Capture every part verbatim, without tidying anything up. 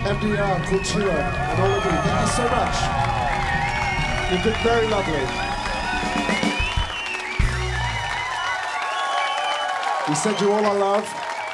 M D R, Kultur, and all of you. Thank you so much. You've been very lovely. We send you all our love.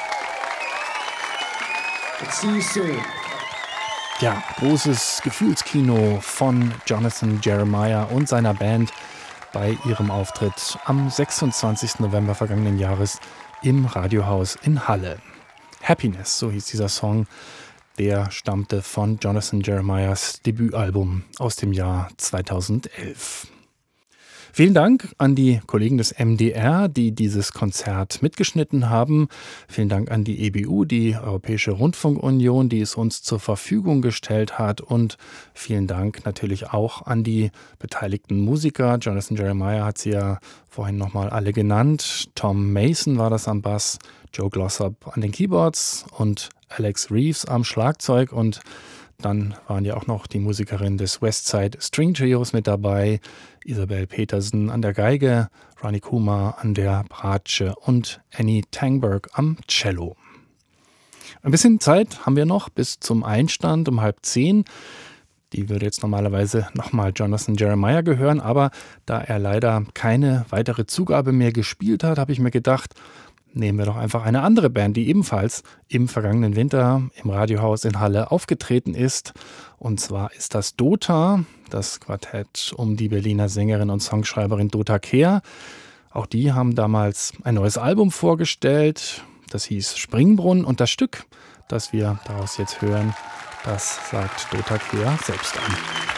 And see you soon. Ja, großes Gefühlskino von Jonathan Jeremiah und seiner Band bei ihrem Auftritt am sechsundzwanzigsten November vergangenen Jahres im Radiohaus in Halle. Happiness, so hieß dieser Song, der stammte von Jonathan Jeremiahs Debütalbum aus dem Jahr zweitausendelf. Vielen Dank an die Kollegen des M D R, die dieses Konzert mitgeschnitten haben. Vielen Dank an die E B U, die Europäische Rundfunkunion, die es uns zur Verfügung gestellt hat. Und vielen Dank natürlich auch an die beteiligten Musiker. Jonathan Jeremiah hat sie ja vorhin nochmal alle genannt. Tom Mason war das am Bass, Joe Glossop an den Keyboards und Alex Reeves am Schlagzeug. Und dann waren ja auch noch die Musikerin des Westside String Trios mit dabei, Isabel Petersen an der Geige, Ronnie Kuma an der Bratsche und Annie Tangberg am Cello. Ein bisschen Zeit haben wir noch bis zum Einstand um halb zehn. Die würde jetzt normalerweise nochmal Jonathan Jeremiah gehören, aber da er leider keine weitere Zugabe mehr gespielt hat, habe ich mir gedacht, nehmen wir doch einfach eine andere Band, die ebenfalls im vergangenen Winter im Radiohaus in Halle aufgetreten ist. Und zwar ist das Dota, das Quartett um die Berliner Sängerin und Songschreiberin Dota Kehr. Auch die haben damals ein neues Album vorgestellt. Das hieß Springbrunnen und das Stück, das wir daraus jetzt hören, das sagt Dota Kehr selbst an.